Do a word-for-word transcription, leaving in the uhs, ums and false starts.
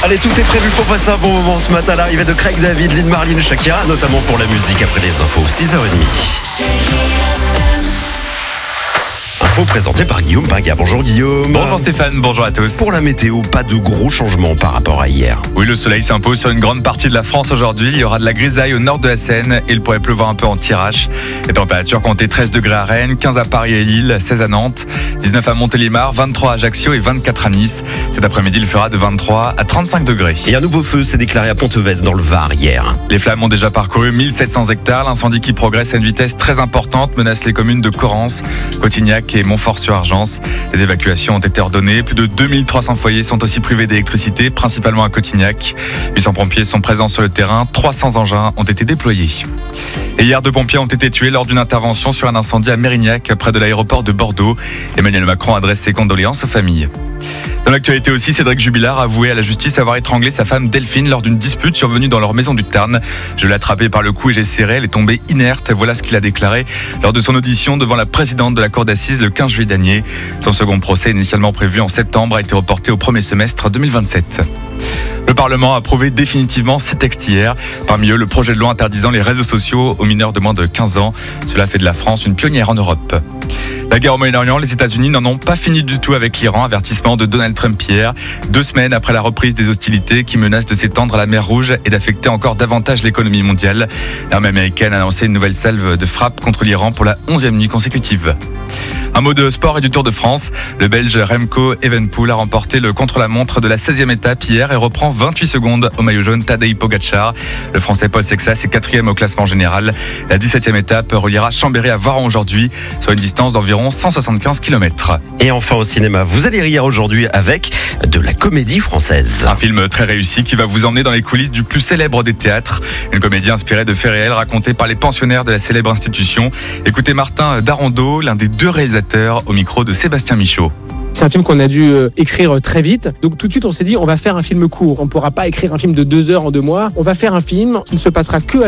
Allez, tout est prévu pour passer un bon moment ce matin. L'arrivée de Craig David, Lynn Marlin, Shakira, notamment pour la musique après les infos, six heures trente. Info présentée par Guillaume Pinga. Bonjour Guillaume. Bonjour Stéphane, bonjour à tous. Pour la météo, pas de gros changements par rapport à hier. Oui, le soleil s'impose sur une grande partie de la France aujourd'hui. Il y aura de la grisaille au nord de la Seine et il pourrait pleuvoir un peu en Thiérache. Les températures comptaient treize degrés à Rennes, quinze à Paris et Lille, seize à Nantes, dix-neuf à Montélimar, vingt-trois à Ajaccio et vingt-quatre à Nice. Cet après-midi, il fera de vingt-trois à trente-cinq degrés. Et un nouveau feu s'est déclaré à Pontevedre dans le Var hier. Les flammes ont déjà parcouru mille sept cents hectares. L'incendie qui progresse à une vitesse très importante menace les communes de Corrence, Cotignac et Montfort-sur-Argence. Les évacuations ont été ordonnées. Plus de deux mille trois cents foyers sont aussi privés d'électricité, principalement à Cotignac. huit cents pompiers sont présents sur le terrain. trois cents engins ont été déployés. Et hier, deux pompiers ont été tués lors d'une intervention sur un incendie à Mérignac, près de l'aéroport de Bordeaux. Emmanuel Macron adresse ses condoléances aux familles. Dans l'actualité aussi, Cédric Jubilard a avoué à la justice avoir étranglé sa femme Delphine lors d'une dispute survenue dans leur maison du Tarn. Je l'ai attrapée par le cou et j'ai serré, elle est tombée inerte. Voilà ce qu'il a déclaré lors de son audition devant la présidente de la cour d'assises le quinze juillet dernier. Son second procès, initialement prévu en septembre, a été reporté au premier semestre deux mille vingt-sept. Le Parlement a approuvé définitivement six textes hier. Parmi eux, le projet de loi interdisant les réseaux sociaux aux mineurs de moins de quinze ans. Cela fait de la France une pionnière en Europe. La guerre au Moyen-Orient, les États-Unis n'en ont pas fini du tout avec l'Iran. Avertissement de Donald Trump hier, deux semaines après la reprise des hostilités qui menacent de s'étendre à la mer Rouge et d'affecter encore davantage l'économie mondiale. L'armée américaine a lancé une nouvelle salve de frappe contre l'Iran pour la onzième nuit consécutive. Un mot de sport et du Tour de France. Le Belge Remco Evenepoel a remporté le contre-la-montre de la seizième étape hier et reprend vingt-huit secondes au maillot jaune Tadej Pogacar. Le Français Paul Sexas est quatrième au classement général. La dix-septième étape reliera Chambéry à Voiron aujourd'hui, sur une distance d'environ cent soixante-quinze kilomètres. Et enfin au cinéma, vous allez rire aujourd'hui avec de la comédie française. Un film très réussi qui va vous emmener dans les coulisses du plus célèbre des théâtres. Une comédie inspirée de faits réels racontés par les pensionnaires de la célèbre institution. Écoutez Martin Darondeau, l'un des deux réalisateurs, au micro de Sébastien Michaud. C'est un film qu'on a dû euh, écrire très vite. Donc tout de suite, on s'est dit, on va faire un film court. On ne pourra pas écrire un film de deux heures en deux mois. On va faire un film qui ne se passera que à